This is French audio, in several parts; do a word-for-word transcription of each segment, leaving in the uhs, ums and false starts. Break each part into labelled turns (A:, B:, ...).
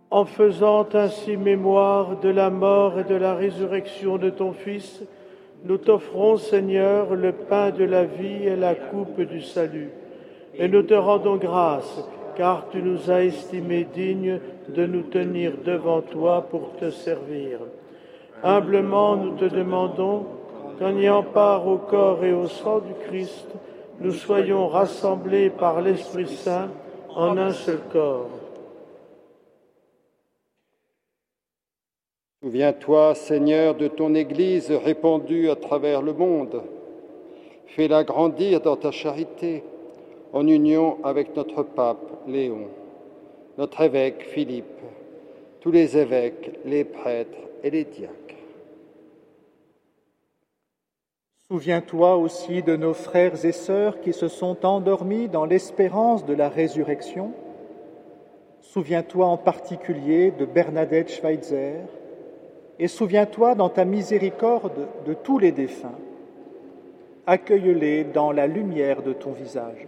A: En faisant ainsi mémoire de la mort et de la résurrection de ton Fils, nous t'offrons, Seigneur, le pain de la vie et la coupe du salut. Et nous te rendons grâce, car tu nous as estimés dignes de nous tenir devant toi pour te servir. Humblement, nous te demandons qu'en ayant part au corps et au sang du Christ, nous soyons rassemblés par l'Esprit Saint en un seul corps.
B: Souviens-toi, Seigneur, de ton Église répandue à travers le monde. Fais-la grandir dans ta charité, en union avec notre pape Léon, notre évêque Philippe, tous les évêques, les prêtres et les diacres.
C: Souviens-toi aussi de nos frères et sœurs qui se sont endormis dans l'espérance de la résurrection. Souviens-toi en particulier de Bernadette Schweitzer, et souviens-toi dans ta miséricorde de tous les défunts. Accueille-les dans la lumière de ton visage.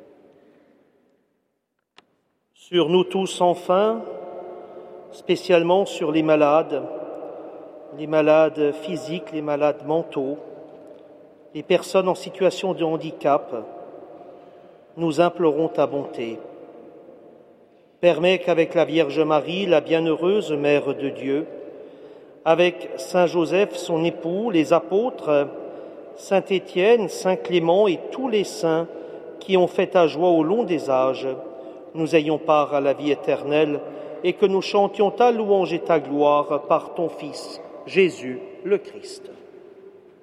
D: Sur nous tous, enfin, spécialement sur les malades, les malades physiques, les malades mentaux, les personnes en situation de handicap, nous implorons ta bonté. Permets qu'avec la Vierge Marie, la bienheureuse Mère de Dieu, avec Saint Joseph, son époux, les apôtres, Saint Étienne, Saint Clément et tous les saints qui ont fait ta joie au long des âges, nous ayons part à la vie éternelle et que nous chantions ta louange et ta gloire par ton Fils, Jésus le Christ.